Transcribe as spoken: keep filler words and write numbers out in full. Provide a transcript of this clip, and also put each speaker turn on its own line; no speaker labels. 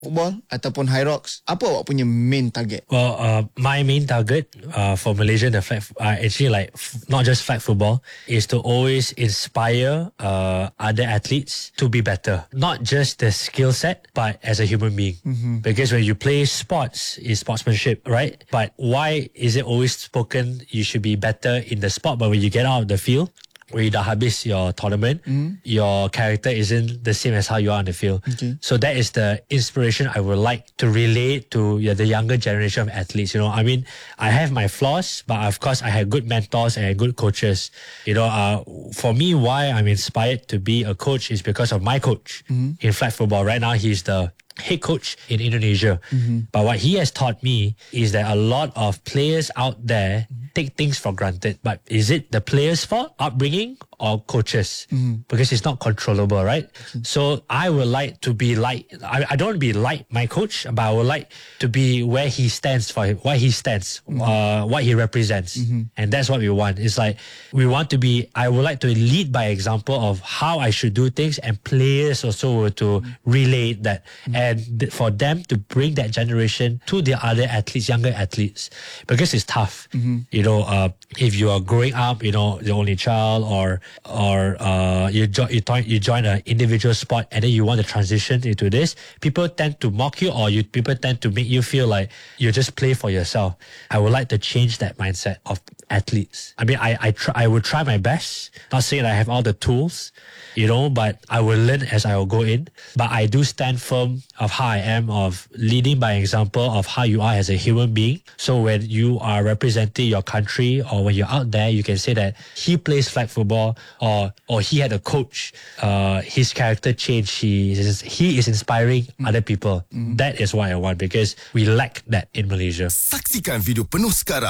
football ataupun High Rocks, apa awak punya main target?
Well, uh, my main target uh, for Malaysia, the flag, uh, actually like f- not just flag football, is to always inspire uh, other athletes to be better. Not just the skill set, but as a human being. Mm-hmm. Because when you play sports, it's sportsmanship, right? But why is it always spoken you should be better in the sport, but when you get out of the field, where you dah habis your tournament, mm. your character isn't the same as how you are on the field.
Okay.
So that is the inspiration I would like to relate to yeah, the younger generation of athletes. You know, I mean, I have my flaws, but of course I have good mentors and good coaches. You know, uh, for me, why I'm inspired to be a coach is because of my coach mm-hmm. in flag football. Right now, he's the head coach in Indonesia. Mm-hmm. But what he has taught me is that a lot of players out there mm-hmm. take things for granted. But is it the players' fault, upbringing, or coaches? Mm-hmm. Because it's not controllable, right? Mm-hmm. So I would like to be like, I, I don't want to be like my coach, but I would like to be where he stands for him, why he stands, mm-hmm. uh, what he represents. Mm-hmm. And that's what we want. It's like, we want to be, I would like to lead by example of how I should do things, and players also were to mm-hmm. relay that. Mm-hmm. And th- for them to bring that generation to the other athletes, younger athletes, because it's tough. Mm-hmm. You know, uh, if you are growing up, you know, the only child, or or uh, you, jo- you, join, you join an individual sport and then you want to transition into this, people tend to mock you, or you people tend to make you feel like you just play for yourself. I would like to change that mindset of athletes. I mean, I I, try, I would try my best, not saying I have all the tools, you know, but I will learn as I will go in. But I do stand firm of how I am, of leading by example of how you are as a human being. So when you are representing your country, or when you're out there, you can say that he plays flag football, or or he had a coach. Uh, his character changed. He is, he is inspiring mm. other people. Mm. That is what I want, because we lack that in Malaysia.
Saksikan video penuh sekarang